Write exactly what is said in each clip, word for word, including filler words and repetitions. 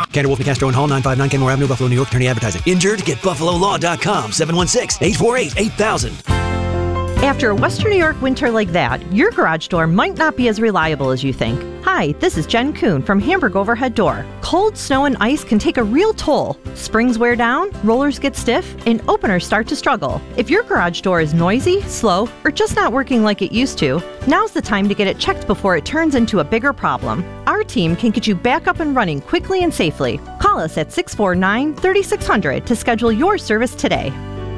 Cantor Wolf, Castro and Hall, nine five nine Kenmore Avenue, Buffalo, New York. Attorney advertising. Injured? Get buffalo law dot com. seven one six, eight four eight, eight thousand. After a Western New York winter like that, your garage door might not be as reliable as you think. Hi, this is Jen Kuhn from Hamburg Overhead Door. Cold, snow, and ice can take a real toll. Springs wear down, rollers get stiff, and openers start to struggle. If your garage door is noisy, slow, or just not working like it used to, now's the time to get it checked before it turns into a bigger problem. Our team can get you back up and running quickly and safely. Call us at six four nine, three six zero zero to schedule your service today.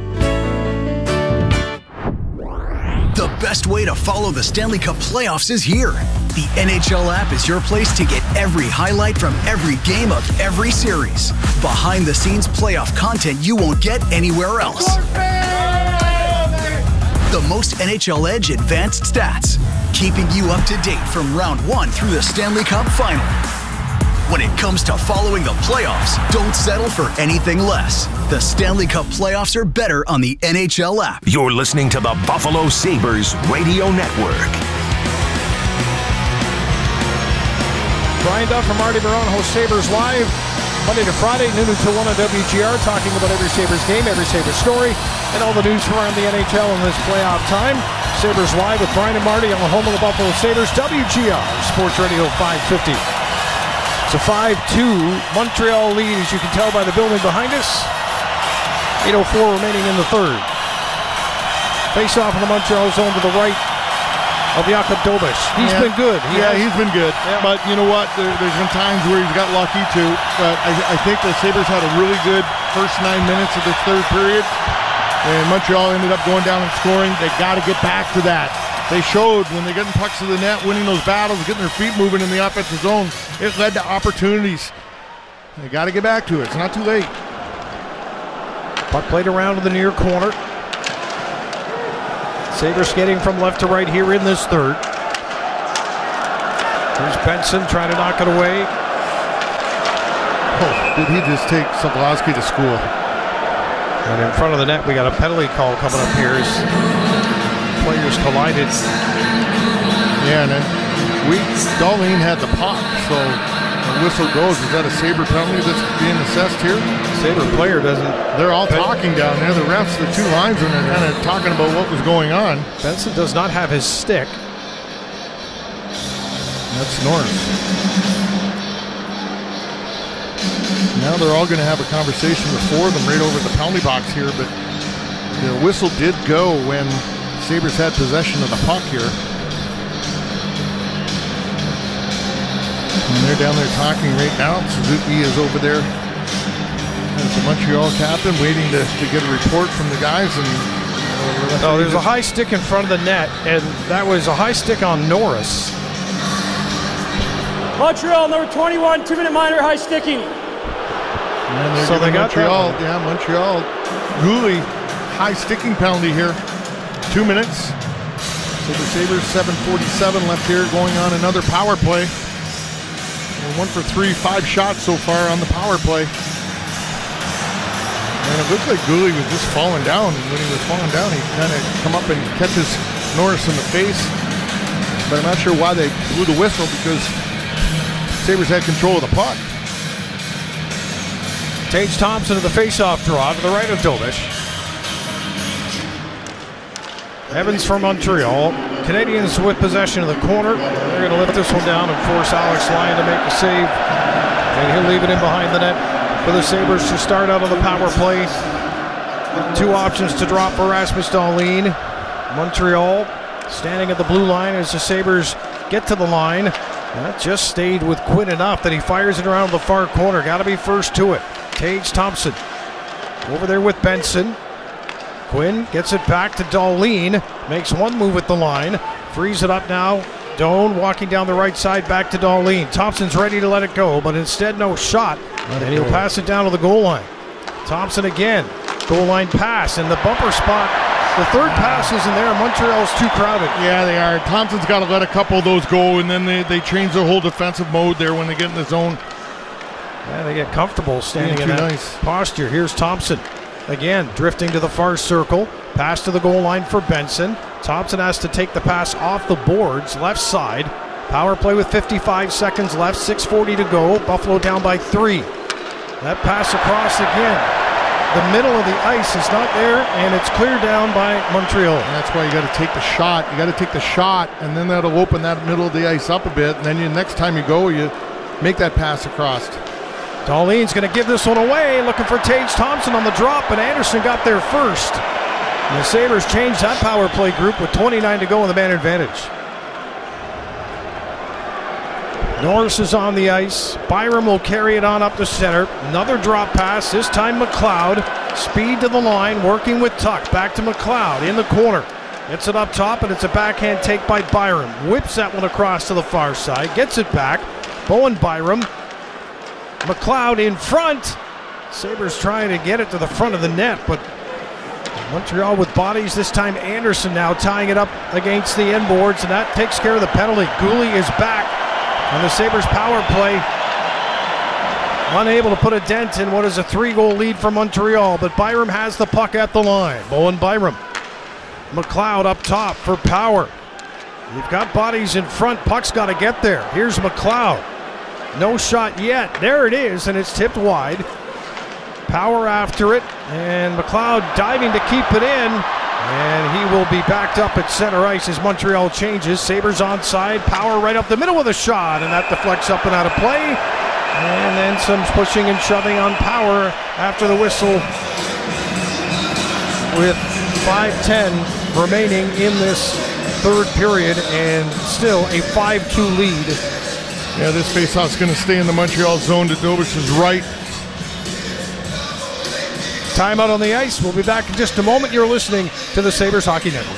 The best way to follow the Stanley Cup playoffs is here. The N H L app is your place to get every highlight from every game of every series. Behind-the-scenes playoff content you won't get anywhere else. The most N H L Edge advanced stats, keeping you up to date from round one through the Stanley Cup final. When it comes to following the playoffs, don't settle for anything less. The Stanley Cup playoffs are better on the N H L app. You're listening to the Buffalo Sabres Radio Network. Brian Duff and Marty Barone host Sabres Live Monday to Friday, noon until one on W G R, talking about every Sabres game, every Sabres story, and all the news from around the N H L in this playoff time. Sabres Live with Brian and Marty on the home of the Buffalo Sabres, W G R Sports Radio five fifty. It's a five two Montreal lead, as you can tell by the building behind us. eight oh four remaining in the third. Face off in the Montreal zone to the right of Jakub Dobeš. He's yeah. been good. He yeah, has, he's been good. Yeah. But you know what? There, there's been times where he's got lucky too. But I, I think the Sabres had a really good first nine minutes of the third period. And Montreal ended up going down and scoring. They got to get back to that. They showed when they're getting pucks to the net, winning those battles, getting their feet moving in the offensive zone. It led to opportunities. They got to get back to it. It's not too late. Puck played around to the near corner. Sabres skating from left to right here in this third. Here's Benson trying to knock it away. Oh, did he just take Sobolewski to school? And in front of the net, we got a penalty call coming up here as players collided. Yeah, and then we, Dahlin had the puck, so the whistle goes. Is that a Sabre penalty that's being assessed here? Sabre player doesn't. They're all talking down there. The refs, the two linesmen are kind of talking about what was going on. Benson does not have his stick. That's Norris. Now they're all going to have a conversation with four of them right over at the penalty box here, but the whistle did go when Sabres had possession of the puck here. And they're down there talking right now. Suzuki is over there as the Montreal captain, waiting to, to get a report from the guys. And uh, oh, there's a high stick in front of the net, and that was a high stick on Norris. Montreal, number twenty-one, two-minute minor, high sticking. And so they got Montreal, yeah, Montreal. Gooley, high sticking penalty here. Two minutes. So the Sabres, seven forty-seven left here, going on another power play. And one for three, five shots so far on the power play. And it looked like Gooley was just falling down. And when he was falling down, he kind of come up and catches Norris in the face. But I'm not sure why they blew the whistle, because Sabres had control of the puck. Tage Thompson to the face-off draw to the right of Dobeš. Evans for Montreal. Canadians with possession of the corner. They're going to lift this one down and force Alex Lyon to make the save. And he'll leave it in behind the net for the Sabres to start out on the power play. Two options to drop for Rasmus Dahlin. Montreal standing at the blue line as the Sabres get to the line. That just stayed with Quinn enough that he fires it around the far corner. Got to be first to it. Tage Thompson over there with Benson. Quinn gets it back to Dahlin. Makes one move at the line. Frees it up now. Doan walking down the right side back to Dahlin. Thompson's ready to let it go, but instead no shot. And he'll pass it down to the goal line. Thompson again. Goal line pass in the bumper spot. The third pass isn't there. Montreal's too crowded. Yeah, they are. Thompson's got to let a couple of those go, and then they, they change their whole defensive mode there when they get in the zone. Yeah, they get comfortable standing yeah, in that nice. posture. Here's Thompson. Again, drifting to the far circle. Pass to the goal line for Benson. Thompson has to take the pass off the boards, left side. Power play with fifty-five seconds left, six forty to go. Buffalo down by three. That pass across again. The middle of the ice is not there, and it's cleared down by Montreal. And that's why you got to take the shot. You got to take the shot, and then that'll open that middle of the ice up a bit. And then you, next time you go, you make that pass across. Dahlin's going to give this one away, looking for Tage Thompson on the drop, and Anderson got there first. And the Sabres changed that power play group with twenty-nine to go in the man advantage. Norris is on the ice. Byram will carry it on up the center. Another drop pass, this time McLeod. Speed to the line, working with Tuck. Back to McLeod in the corner. Gets it up top, and it's a backhand take by Byram. Whips that one across to the far side. Gets it back. Bowen Byram. McLeod in front. Sabres trying to get it to the front of the net, but Montreal with bodies. This time Anderson now tying it up against the end boards, and that takes care of the penalty. Gooley is back. And the Sabres power play unable to put a dent in what is a three-goal lead for Montreal, but Byram has the puck at the line. Bowen Byram. McLeod up top for Power. You've got bodies in front. Puck's got to get there. Here's McLeod. No shot yet. There it is, and it's tipped wide. Power after it, and McLeod diving to keep it in. And he will be backed up at center ice as Montreal changes. Sabres onside. Power right up the middle with a shot, and that deflects up and out of play. And then some pushing and shoving on Power after the whistle, with five ten remaining in this third period, and still a five two lead. Yeah, this faceoff is going to stay in the Montreal zone to Dobish's right. Timeout on the ice. We'll be back in just a moment. You're listening to the Sabres Hockey Network.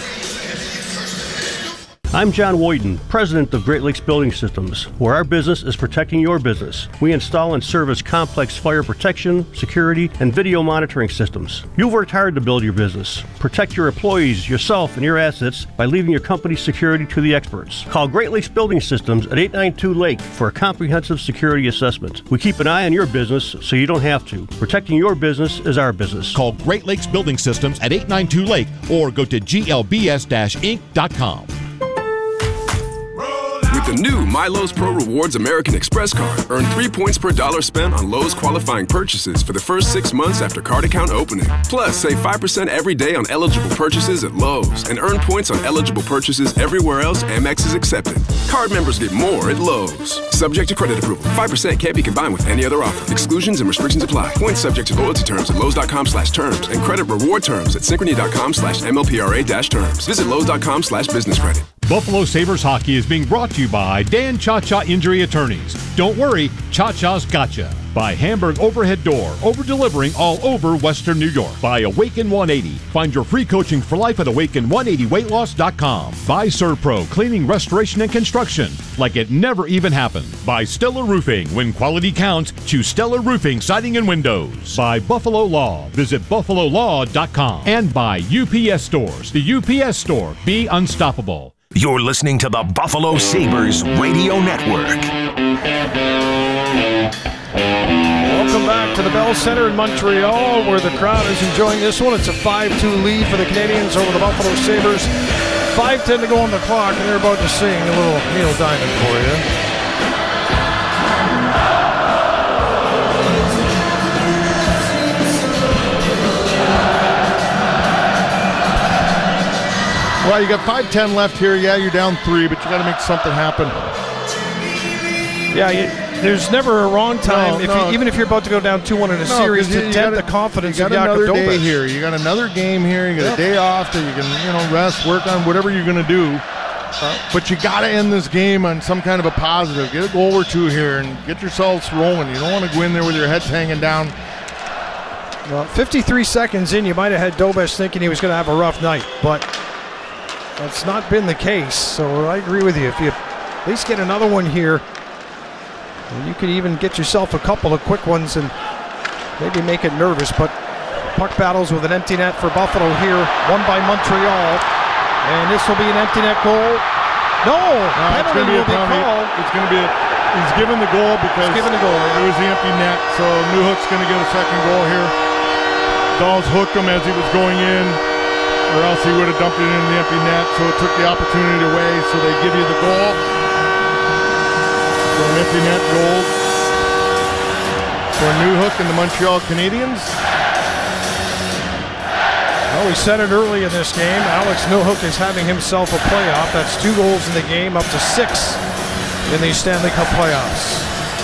I'm John Woyden, president of Great Lakes Building Systems, where our business is protecting your business. We install and service complex fire protection, security, and video monitoring systems. You've worked hard to build your business. Protect your employees, yourself, and your assets by leaving your company's security to the experts. Call Great Lakes Building Systems at eight nine two Lake for a comprehensive security assessment. We keep an eye on your business so you don't have to. Protecting your business is our business. Call Great Lakes Building Systems at eight nine two Lake or go to G L B S inc dot com. With the new MyLowe's Pro Rewards American Express card, earn three points per dollar spent on Lowe's qualifying purchases for the first six months after card account opening. Plus, save five percent every day on eligible purchases at Lowe's and earn points on eligible purchases everywhere else Amex is accepted. Card members get more at Lowe's. Subject to credit approval. five percent can't be combined with any other offer. Exclusions and restrictions apply. Points subject to loyalty terms at Lowe's.com slash terms and credit reward terms at Synchrony.com slash MLPRA dash terms. Visit Lowe's.com slash business credit. Buffalo Sabres hockey is being brought to you by Dan Cha-Cha Injury Attorneys. Don't worry, Cha-Cha's gotcha. By Hamburg Overhead Door, over-delivering all over Western New York. By Awaken one eighty. Find your free coaching for life at awaken one eighty weight loss dot com. By ServPro, cleaning, restoration, and construction like it never even happened. By Stellar Roofing, when quality counts, choose Stellar Roofing, siding, and windows. By Buffalo Law, visit buffalo law dot com. And by U P S Stores, the U P S Store, be unstoppable. You're listening to the Buffalo Sabres Radio Network. Welcome back to the Bell Center in Montreal, where the crowd is enjoying this one. It's a five two lead for the Canadians over the Buffalo Sabres. five ten to go on the clock, and they're about to sing a little Neil Diamond for you. Well, you got five ten left here. Yeah, you're down three, but you got to make something happen. Yeah, you, there's never a wrong time, no, if no. You, even if you're about to go down two one in a no, series, to you, you tempt got the confidence you got of Jakub another day Dobeš. here. You got another game here. You got yep. a day off that you can, you know, rest, work on whatever you're going to do. Uh, but you got to end this game on some kind of a positive. Get a goal or two here and get yourselves rolling. You don't want to go in there with your heads hanging down. Well, fifty-three seconds in, you might have had Dobeš thinking he was going to have a rough night, but that's not been the case. So I agree with you. If you at least get another one here, you could even get yourself a couple of quick ones and maybe make it nervous. But puck battles with an empty net for Buffalo here, won by Montreal. And this will be an empty net goal. No, no penalty be will be called. It's going to be a, he's given the goal because he's given the goal. It was the empty net, so Newhook's going to get a second goal here. Dawes hooked him as he was going in, or else he would have dumped it in the empty net, so it took the opportunity away, so they give you the goal. So an empty net goal. for Newhook and the Montreal Canadiens. Well, we said it early in this game. Alex Newhook is having himself a playoff. That's two goals in the game, up to six in the Stanley Cup playoffs.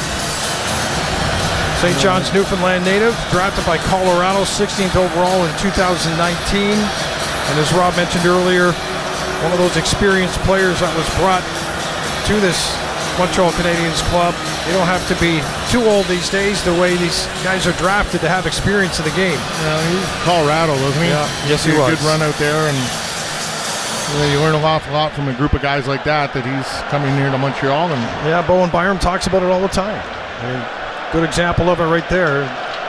Saint John's, Newfoundland native, drafted by Colorado, sixteenth overall in two thousand nineteen. And as Rob mentioned earlier, one of those experienced players that was brought to this Montreal Canadiens club. You don't have to be too old these days, the way these guys are drafted, to have experience in the game. Yeah, he's Colorado, doesn't he? Yeah, yes he was. was. A good run out there, and you, know, you learn an awful lot from a group of guys like that, that he's coming here to Montreal. And yeah, Bowen Byram talks about it all the time. I mean, good example of it right there.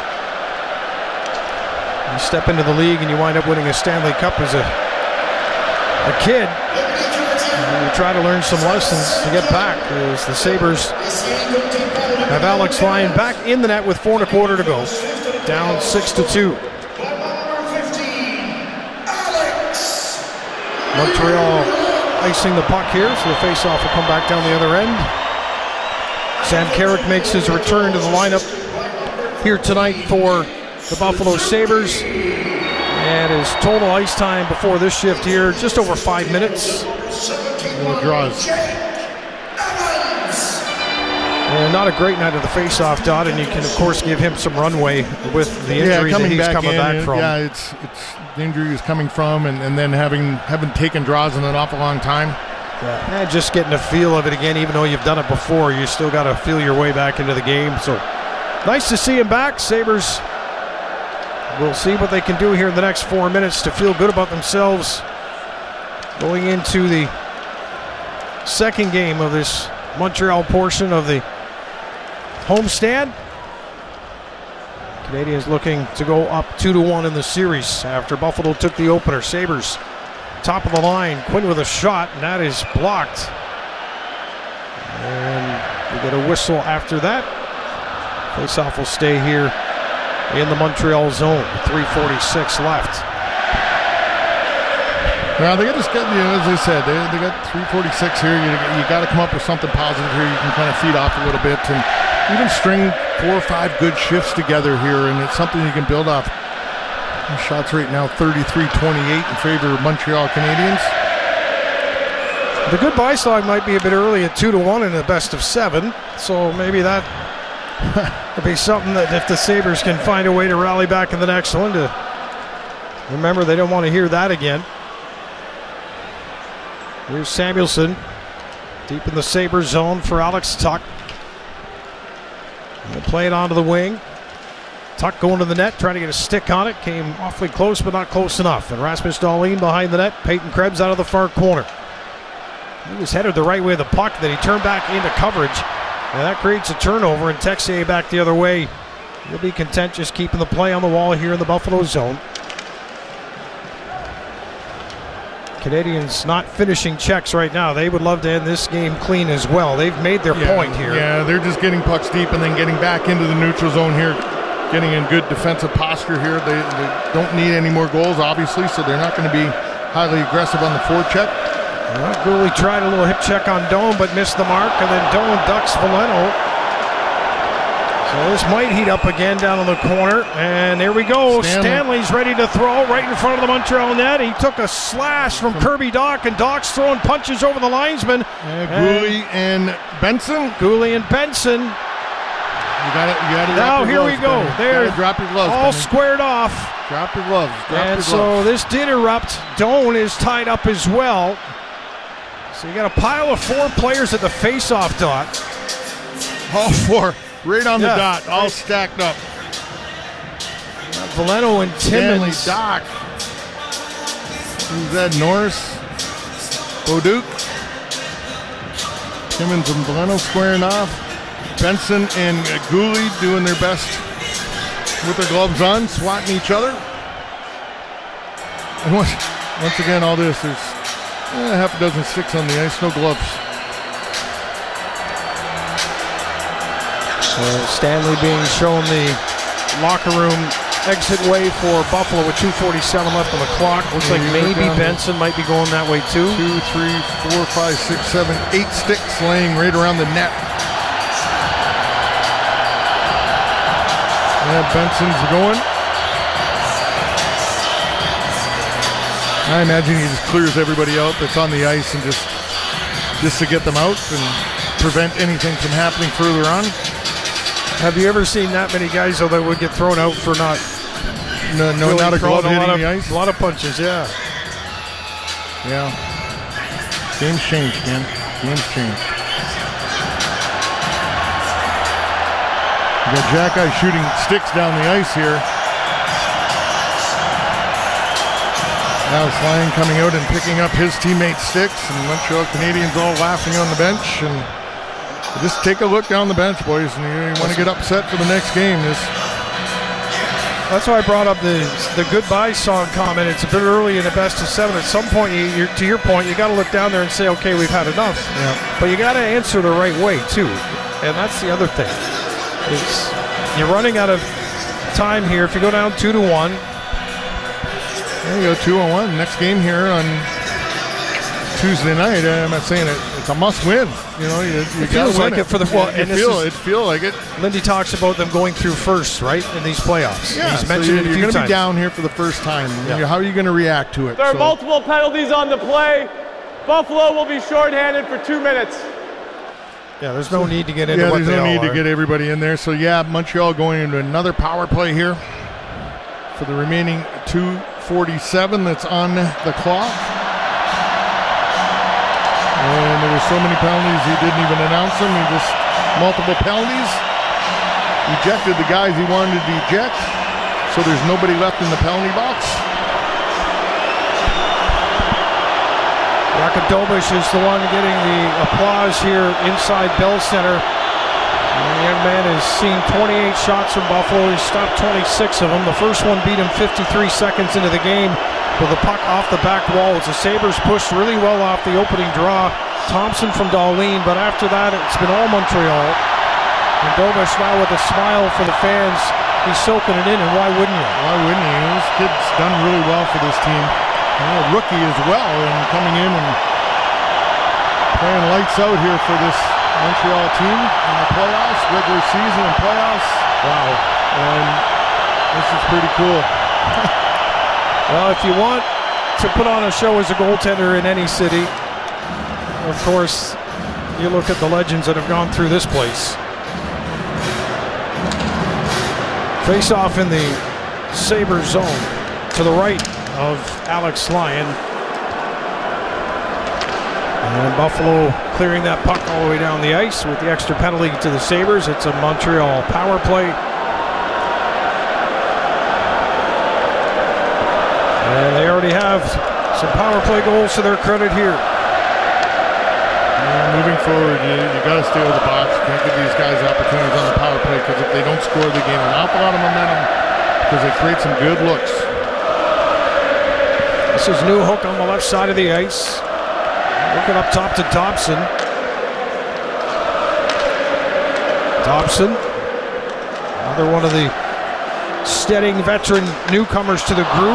You step into the league and you wind up winning a Stanley Cup as a, a kid. And you try to learn some lessons to get back, as the Sabres have Alex Lyon back in the net with four and a quarter to go. Down six to two. Montreal icing the puck here, so the faceoff will come back down the other end. Sam Carrick makes his return to the lineup here tonight for the Buffalo Sabres. And his total ice time before this shift here, just over five minutes. No draws. And not a great night of the faceoff, Dodd, and you can of course give him some runway with the injury yeah, that he's back coming in, back from. Yeah, it's it's the injury he's coming from, and, and then having haven't taken draws in an awful long time. Yeah, and just getting a feel of it again, even though you've done it before, you still got to feel your way back into the game. So nice to see him back. Sabres will see what they can do here in the next four minutes to feel good about themselves going into the second game of this Montreal portion of the homestand. Canadiens looking to go up two to one in the series after Buffalo took the opener. Sabres top of the line. Quinn with a shot, and that is blocked. And we get a whistle after that. Faceoff will stay here in the Montreal zone. three forty-six left. Well, they got to get, you know, as I said, they, they got three forty-six here. You, you got to come up with something positive here. You can kind of feed off a little bit and even string four or five good shifts together here, and it's something you can build off. The shots right now thirty-three twenty-eight in favor of Montreal Canadiens. The goodbye song might be a bit early at two to one in the best of seven, so maybe that would be something that if the Sabres can find a way to rally back in the next one, to remember they don't want to hear that again. Here's Samuelson deep in the Sabres zone for Alex Tuch. They'll play it onto the wing. Tuch going to the net, trying to get a stick on it. Came awfully close, but not close enough. And Rasmus Dahlin behind the net. Peyton Krebs out of the far corner. He was headed the right way of the puck, then he turned back into coverage. And that creates a turnover, and Texier back the other way. He'll be content just keeping the play on the wall here in the Buffalo zone. Canadians not finishing checks right now. They would love to end this game clean as well. They've made their yeah, point here. Yeah, they're just getting pucks deep and then getting back into the neutral zone here, getting in good defensive posture here. They, they don't need any more goals, obviously, so they're not going to be highly aggressive on the forecheck. Well, Gooley tried a little hip check on Doan, but missed the mark, and then Doan ducks Veleno. So this might heat up again down in the corner, and there we go. Stanley. Stanley's ready to throw right in front of the Montreal net. He took a slash from Kirby Dach, and Dach's throwing punches over the linesman. Uh, Gooley and, and Benson. Gooley and Benson. You got it. You got to. Now here gloves, we go. Benny. There, you drop your gloves. all Benny. squared off. Drop your gloves. Drop and your so gloves. this did erupt. Doan is tied up as well. So you got a pile of four players at the face-off dot. All four. Right on yeah, the dot, all right. stacked up. Veleno and Timmins. Stanley, Dach. Who's that? Norris? Beauduc. Timmins and Veleno squaring off. Benson and Gooley doing their best with their gloves on, swatting each other. And once, once again, all this, there's eh, half a dozen sticks on the ice, no gloves. Uh, Stanley being shown the locker room exit way for Buffalo with two forty-seven left on the clock. Looks yeah, like maybe Benson might be going that way too. Two, three, four, five, six, seven, eight sticks laying right around the net. Yeah, Benson's going. I imagine he just clears everybody out that's on the ice and just just to get them out and prevent anything from happening further on. Have you ever seen that many guys though that would get thrown out for not no, no really not a glove hitting a of, the ice? A lot of punches, yeah. Yeah. Game's changed, Ken. Game's changed. You got Jack Eye shooting sticks down the ice here. Alex Lyon coming out and picking up his teammates' sticks, and Montreal Canadiens all laughing on the bench. And just take a look down the bench, boys, and you, you want to get upset for the next game. Just That's why I brought up the the goodbye song comment. It's a bit early in the best of seven. At some point, you, you're, to your point, you got to look down there and say, okay, we've had enough. Yeah. But you got to answer the right way too, and that's the other thing. It's, you're running out of time here. If you go down two to one. There you go, two on one. Next game here on Tuesday night. I'm not saying it, it's a must-win. You know, you, you it feels like it. it for the well, you and feel this is, it. Feel like it. Lindy talks about them going through first, right, in these playoffs. Yeah, he's so mentioned you're, it a few you're going to be times. down here for the first time. Yeah. How are you going to react to it? There are so. multiple penalties on the play. Buffalo will be shorthanded for two minutes. Yeah, there's no need to get into yeah, what there's they no all need are. to get everybody in there. So yeah, Montreal going into another power play here for the remaining two forty-seven that's on the clock. And there were so many penalties he didn't even announce them. He just multiple penalties. Ejected the guys he wanted to eject. So there's nobody left in the penalty box. Rakodovic is the one getting the applause here inside Bell Center. And the young man has seen twenty-eight shots from Buffalo. He's stopped twenty-six of them. The first one beat him fifty-three seconds into the game with a puck off the back wall. As the Sabres pushed really well off the opening draw. Thompson from Darlene, but after that it's been all Montreal. And Dovic now with a smile for the fans. He's soaking it in, and why wouldn't you? Why wouldn't you? This kid's done really well for this team. And a rookie as well, and coming in and playing lights out here for this Montreal team in the playoffs, regular season and playoffs. Wow. And this is pretty cool. Well, if you want to put on a show as a goaltender in any city, of course, you look at the legends that have gone through this place. Face off in the Sabres zone to the right of Alex Lyon. And Buffalo clearing that puck all the way down the ice with the extra penalty to the Sabres. It's a Montreal power play. And they already have some power play goals to their credit here. Yeah, moving forward, you, you got to stay with the box. You can't give these guys opportunities on the power play, because if they don't score, they gain an awful lot of momentum because they create some good looks. This is Newhook on the left side of the ice. Looking up top to Thompson. Thompson, another one of the steadying veteran newcomers to the group.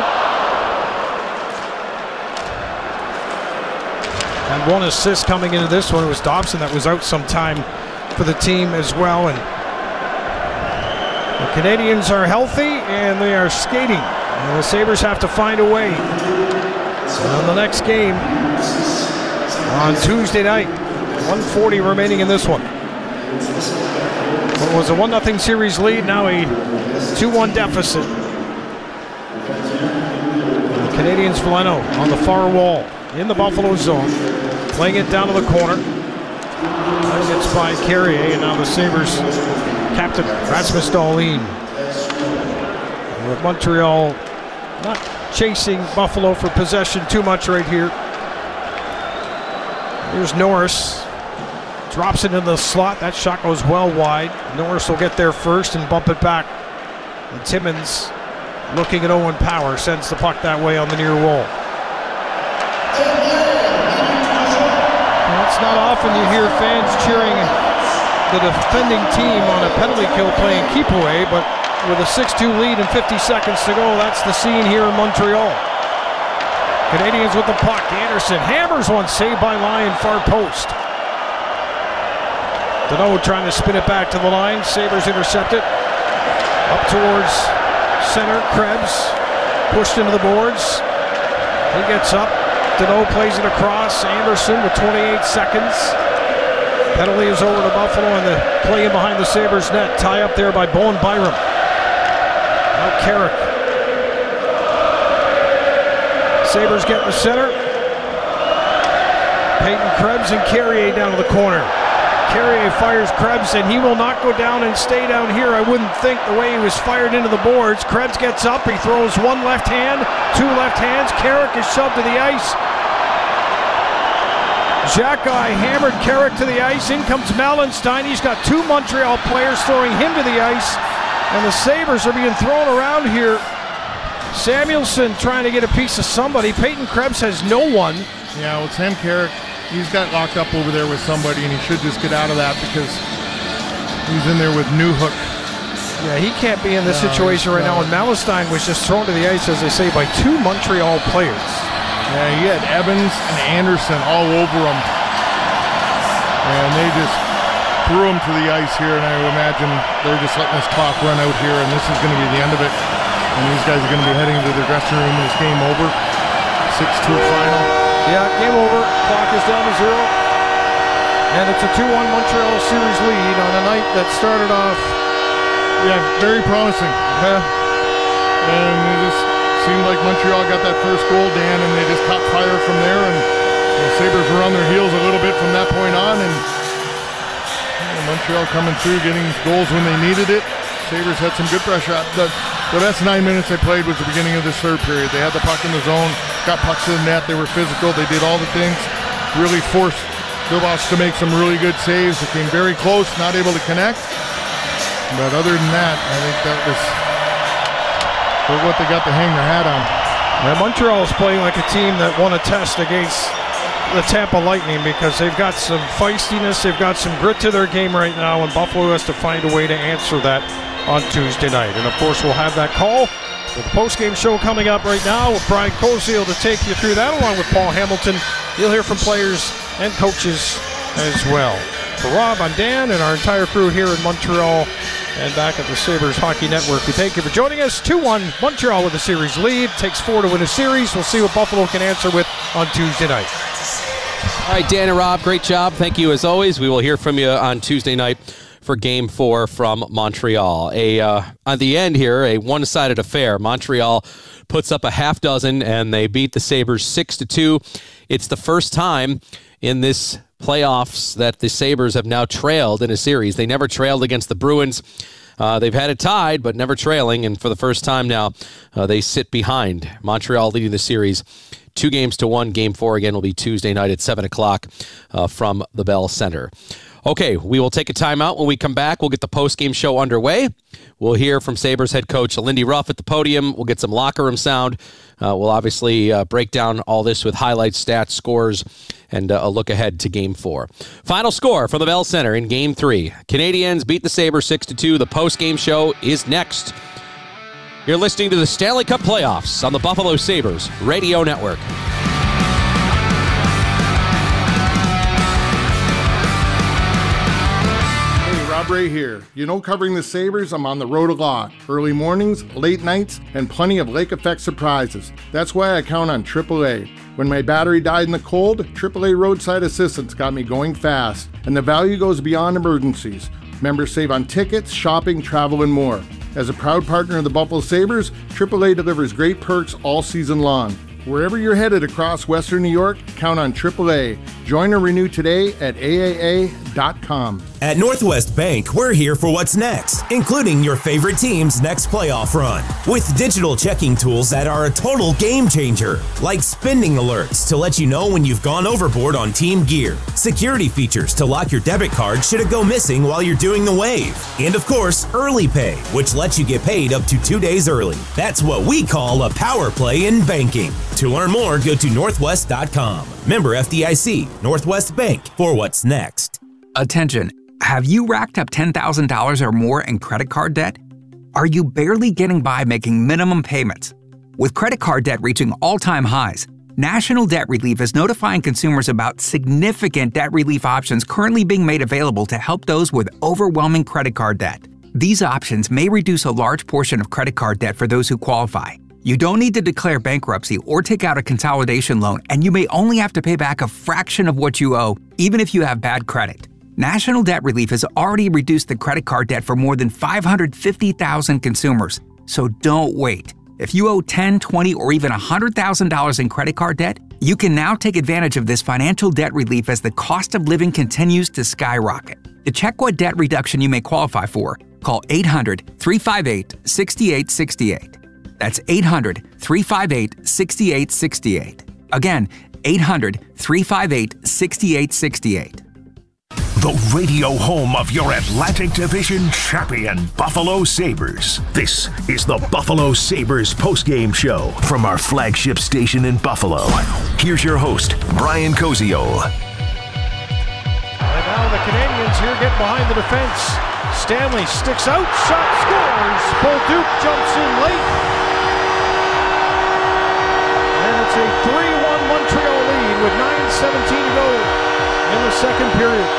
And one assist coming into this one. It was Dobson that was out some time for the team as well. And the Canadians are healthy and they are skating. And the Sabres have to find a way. On the next game on Tuesday night, one forty remaining in this one. What was a one nothing series lead, now a two one deficit. The Canadians, Veleno on the far wall in the Buffalo zone, playing it down to the corner. That gets by Carrier, and now the Sabres captain Rasmus Dahlin. With Montreal not chasing Buffalo for possession too much right here. Here's Norris. Drops it in the slot. That shot goes well wide. Norris will get there first and bump it back. And Timmins, looking at Owen Power, sends the puck that way on the near wall. Well, it's not often you hear fans cheering the defending team on a penalty kill playing keep away, but with a six two lead and fifty seconds to go, that's the scene here in Montreal. Canadians with the puck. Anderson hammers one, saved by Lyon, far post. Deneau trying to spin it back to the line. Sabres intercept it. Up towards center, Krebs pushed into the boards. He gets up. Deneau plays it across. Anderson with twenty-eight seconds. Penalty is over to Buffalo, and the play in behind the Sabres net. Tie up there by Bowen Byram. Now Carrick. Sabres get in the center. Peyton Krebs and Carrier down to the corner. Carrier fires Krebs, and he will not go down and stay down here, I wouldn't think, the way he was fired into the boards. Krebs gets up, he throws one left hand, two left hands. Carrick is shoved to the ice. Xhekaj hammered Carrick to the ice. In comes Malenstein. He's got two Montreal players throwing him to the ice, and the Sabres are being thrown around here. Samuelson trying to get a piece of somebody. Peyton Krebs has no one. Yeah, well, Sam Carrick, he's got locked up over there with somebody, and he should just get out of that because he's in there with Newhook. Yeah, he can't be in this no, situation right no. now. And Malenstein was just thrown to the ice, as they say, by two Montreal players. Yeah, he had Evans and Anderson all over him. And they just threw him to the ice here, and I imagine they're just letting this clock run out here, and this is going to be the end of it. And these guys are going to be heading to the dressing room, and it's game over. six two final. Yeah, game over. Clock is down to zero. And it's a two one Montreal series lead on a night that started off, yeah, very promising. Yeah. And it just seemed like Montreal got that first goal, Dan, and they just caught fire from there. And the Sabres were on their heels a little bit from that point on. And you know, Montreal coming through, getting goals when they needed it. Sabres had some good pressure. The, the best nine minutes they played was the beginning of this third period. They had the puck in the zone, got pucks to the net, they were physical, they did all the things, really forced Bilbos to make some really good saves. They came very close, not able to connect. But other than that, I think that was for what they got to hang their hat on. Yeah, Montreal is playing like a team that won a test against the Tampa Lightning, because they've got some feistiness, they've got some grit to their game right now, and Buffalo has to find a way to answer that on Tuesday night. And of course, we'll have that call with the post-game show coming up right now with Brian Koziel to take you through that, along with Paul Hamilton. You'll hear from players and coaches as well. For Rob, I'm Dan, and our entire crew here in Montreal and back at the Sabres Hockey Network, we thank you for joining us. two one Montreal with a series lead. Takes four to win a series. We'll see what Buffalo can answer with on Tuesday night. All right, Dan and Rob, great job. Thank you as always. We will hear from you on Tuesday night for Game Four from Montreal. A uh, on the end here, a one-sided affair. Montreal puts up a half dozen, and they beat the Sabres six to two. It's the first time in this playoffs that the Sabres have now trailed in a series. They never trailed against the Bruins. Uh, they've had it tied, but never trailing, and for the first time now, uh, they sit behind. Montreal leading the series two games to one. Game four again will be Tuesday night at seven o'clock uh, from the Bell Center. Okay, we will take a timeout. When we come back, we'll get the post-game show underway. We'll hear from Sabres head coach Lindy Ruff at the podium. We'll get some locker room sound. Uh, we'll obviously uh, break down all this with highlights, stats, scores, and uh, a look ahead to Game four. Final score from the Bell Center in Game three. Canadiens beat the Sabres six to two. The post-game show is next. You're listening to the Stanley Cup Playoffs on the Buffalo Sabres Radio Network. Rob Ray here. You know, covering the Sabres, I'm on the road a lot. Early mornings, late nights, and plenty of lake effect surprises. That's why I count on triple A. When my battery died in the cold, triple A Roadside Assistance got me going fast. And the value goes beyond emergencies. Members save on tickets, shopping, travel, and more. As a proud partner of the Buffalo Sabres, triple A delivers great perks all season long. Wherever you're headed across Western New York, count on triple A. Join or renew today at A A A dot com. At Northwest Bank, we're here for what's next, including your favorite team's next playoff run. With digital checking tools that are a total game changer, like spending alerts to let you know when you've gone overboard on team gear, security features to lock your debit card should it go missing while you're doing the wave, and of course, Early Pay, which lets you get paid up to two days early. That's what we call a power play in banking. To learn more, go to northwest dot com. Member F D I C, Northwest Bank, for what's next. Attention, have you racked up ten thousand dollars or more in credit card debt? Are you barely getting by making minimum payments? With credit card debt reaching all-time highs, National Debt Relief is notifying consumers about significant debt relief options currently being made available to help those with overwhelming credit card debt. These options may reduce a large portion of credit card debt for those who qualify. You don't need to declare bankruptcy or take out a consolidation loan, and you may only have to pay back a fraction of what you owe, even if you have bad credit. National Debt Relief has already reduced the credit card debt for more than five hundred fifty thousand consumers. So don't wait. If you owe ten, twenty, or even one hundred thousand dollars in credit card debt, you can now take advantage of this financial debt relief as the cost of living continues to skyrocket. To check what debt reduction you may qualify for, call eight hundred, three five eight, six eight six eight. That's eight hundred, three five eight, six eight six eight. Again, eight hundred, three five eight, six eight six eight. The radio home of your Atlantic Division champion, Buffalo Sabres. This is the Buffalo Sabres postgame show from our flagship station in Buffalo. Here's your host, Brian Koziol. And now the Canadians here get behind the defense. Stanley sticks out, shot, scores. Bolduc jumps in late. And it's a three one Montreal lead with nine seventeen to go in the second period.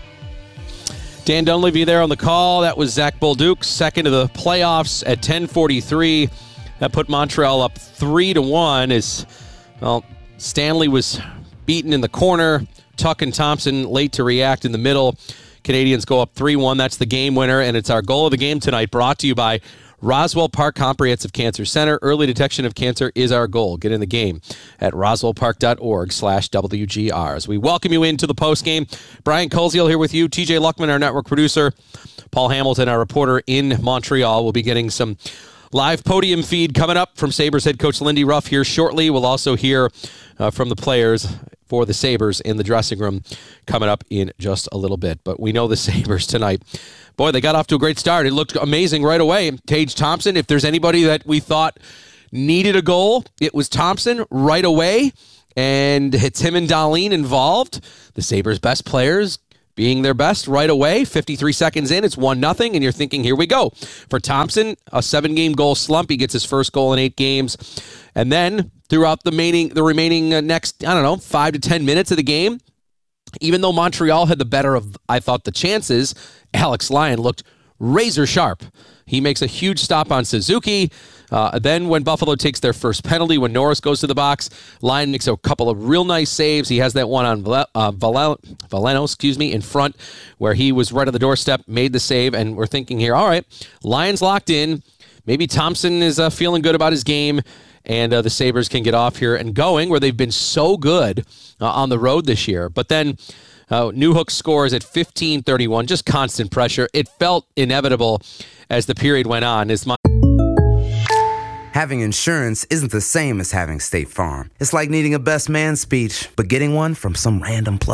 Dan Dunleavy there on the call. That was Zach Bolduc, second of the playoffs at ten forty-three. That put Montreal up three to one as, well, Stanley was beaten in the corner. Tuck and Thompson late to react in the middle. Canadians go up three one. That's the game winner, and it's our goal of the game tonight, brought to you by Roswell Park Comprehensive Cancer Center. Early detection of cancer is our goal. Get in the game at roswellpark.org slash WGR. As we welcome you into the postgame, Brian Koziol here with you, T J Luckman, our network producer, Paul Hamilton, our reporter in Montreal. We'll be getting some live podium feed coming up from Sabres head coach Lindy Ruff here shortly. We'll also hear uh, from the players for the Sabres in the dressing room coming up in just a little bit. But we know the Sabres tonight. Boy, they got off to a great start. It looked amazing right away. Tage Thompson, if there's anybody that we thought needed a goal, it was Thompson right away. And it's him and Dahlin involved. The Sabres' best players being their best right away. fifty-three seconds in, it's one nothing, and you're thinking, here we go. For Thompson, a seven-game goal slump. He gets his first goal in eight games. And then throughout the remaining, the remaining uh, next, I don't know, five to ten minutes of the game, even though Montreal had the better of, I thought, the chances, Alex Lyon looked razor sharp. He makes a huge stop on Suzuki. Uh, then when Buffalo takes their first penalty, when Norris goes to the box, Lyon makes a couple of real nice saves. He has that one on Val- uh, Val- Valeno, excuse me, in front, where he was right at the doorstep, made the save, and we're thinking here, all right, Lyon's locked in. Maybe Thompson is uh, feeling good about his game, and uh, the Sabres can get off here and going, where they've been so good uh, on the road this year. But then uh, Newhook scores at fifteen thirty-one, just constant pressure. It felt inevitable as the period went on. As my- Having insurance isn't the same as having State Farm. It's like needing a best man speech, but getting one from some random plus.